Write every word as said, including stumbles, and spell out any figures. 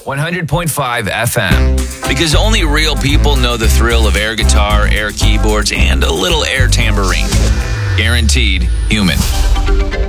one hundred point five F M. Because only real people know the thrill of air guitar, air keyboards, and a little air tambourine. Guaranteed human.